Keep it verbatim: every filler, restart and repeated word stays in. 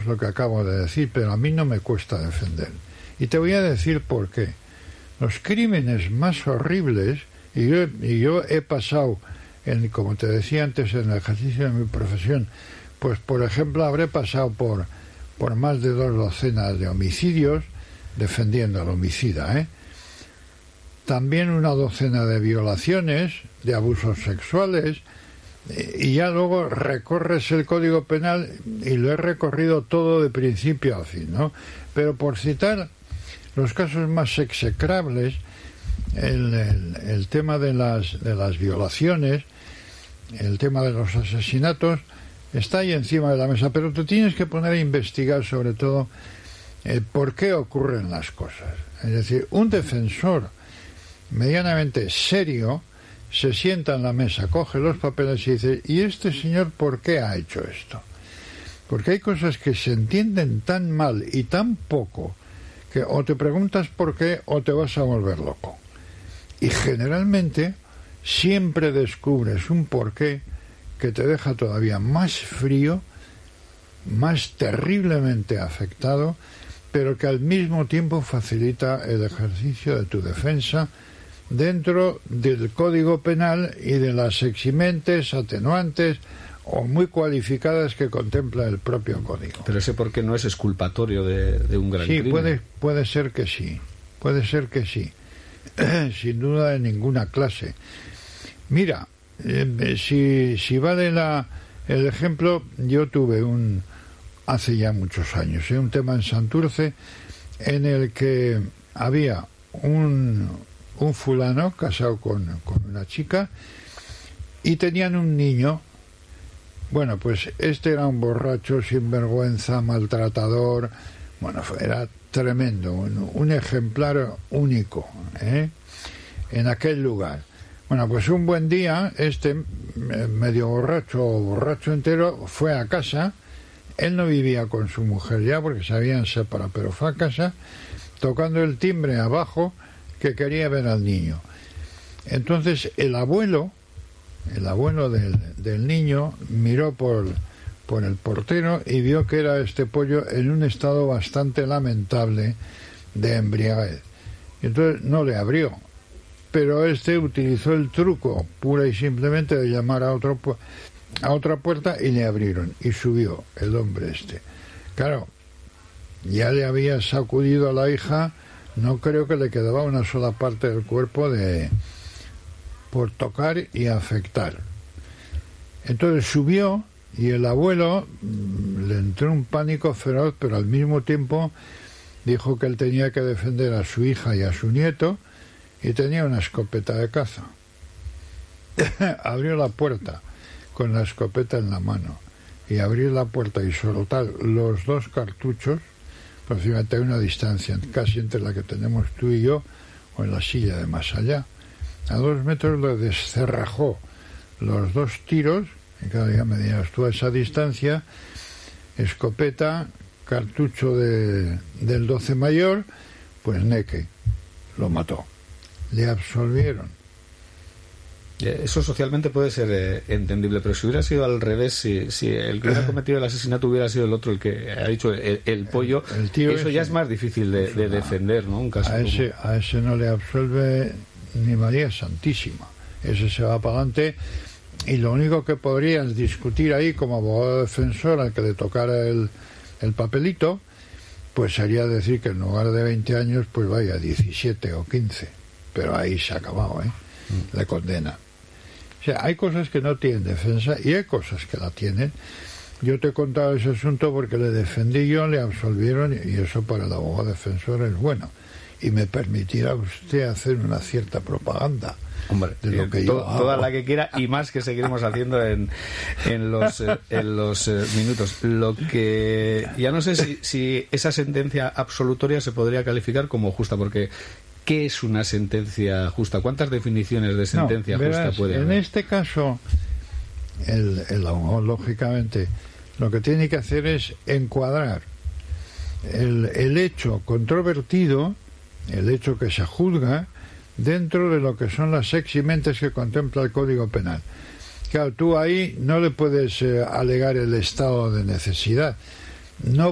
lo que acabo de decir, pero a mí no me cuesta defender. Y te voy a decir por qué. Los crímenes más horribles, y yo, y yo he pasado, en, como te decía antes, en el ejercicio de mi profesión, pues por ejemplo habré pasado por, por más de dos docenas de homicidios, defendiendo al homicida, ¿eh? También una docena de violaciones, de abusos sexuales, y ya luego recorres el Código Penal y lo he recorrido todo de principio a fin, ¿no? Pero por citar los casos más execrables, el, el, el tema de las, de las violaciones, el tema de los asesinatos, está ahí encima de la mesa, pero te tienes que poner a investigar sobre todo eh, por qué ocurren las cosas. Es decir, un defensor medianamente serio se sienta en la mesa, coge los papeles y dice, ¿y este señor por qué ha hecho esto? Porque hay cosas que se entienden tan mal y tan poco que o te preguntas por qué o te vas a volver loco. Y generalmente siempre descubres un porqué que te deja todavía más frío, más terriblemente afectado, pero que al mismo tiempo facilita el ejercicio de tu defensa dentro del Código Penal y de las eximentes, atenuantes o muy cualificadas que contempla el propio Código. Pero ese por qué no es exculpatorio de, de un gran sí, crimen. Sí, puede, puede ser que sí, puede ser que sí, sin duda de ninguna clase. Mira, eh, si, si vale la, el ejemplo, yo tuve un, hace ya muchos años, ¿eh? un tema en Santurce en el que había un, un fulano casado con, con una chica y tenían un niño. Bueno, pues este era un borracho, sinvergüenza, maltratador, bueno, era tremendo, un, un ejemplar único, ¿eh? en aquel lugar. Bueno, pues un buen día, este medio borracho o borracho entero fue a casa. Él no vivía con su mujer ya porque se habían separado, pero fue a casa tocando el timbre abajo que quería ver al niño. Entonces el abuelo, el abuelo del, del niño miró por, por el portero y vio que era este pollo en un estado bastante lamentable de embriaguez. Y entonces no le abrió. Pero este utilizó el truco pura y simplemente de llamar a otro a otra puerta y le abrieron y subió el hombre este. Claro, ya le había sacudido a la hija, no creo que le quedaba una sola parte del cuerpo de por tocar y afectar. Entonces subió y el abuelo mmm, le entró un pánico feroz, pero al mismo tiempo dijo que él tenía que defender a su hija y a su nieto. Y tenía una escopeta de caza. Abrió la puerta con la escopeta en la mano y abrir la puerta y soltar los dos cartuchos, aproximadamente a una distancia casi entre la que tenemos tú y yo, o en la silla de más allá. A dos metros le descerrajó los dos tiros, y cada día me dirás tú a esa distancia, escopeta, cartucho de, del doce mayor, pues neque, lo mató. Le absolvieron. Eso socialmente puede ser eh, entendible, pero si hubiera sido al revés, si, si el que hubiera cometido el asesinato hubiera sido el otro el que ha dicho el, el pollo, el, el tío eso ese, ya es más difícil de, de defender, ¿no? Un caso a, ese, a ese no le absuelve ni María Santísima. Ese se va para adelante y lo único que podrías discutir ahí como abogado defensor al que le tocara el, el papelito, pues sería decir que en lugar de veinte años, pues vaya, diecisiete o quince. Pero ahí se ha acabado, ¿eh? Mm. Le condena. O sea, hay cosas que no tienen defensa y hay cosas que la tienen. Yo te he contado ese asunto porque le defendí yo, le absolvieron y eso para el abogado defensor es bueno. Y me permitirá usted hacer una cierta propaganda. Hombre, de lo eh, que to, yo hago. Toda la que quiera y más que seguiremos haciendo en, en los, eh, en los eh, minutos. Lo que ya no sé si, si esa sentencia absolutoria se podría calificar como justa, porque ¿qué es una sentencia justa? ¿Cuántas definiciones de sentencia no, verás, justa puede haber? En este caso, el, el abogado, lógicamente, lo que tiene que hacer es encuadrar el, el hecho controvertido, el hecho que se juzga, dentro de lo que son las eximentes que contempla el Código Penal. Claro, tú ahí no le puedes eh, alegar el estado de necesidad. No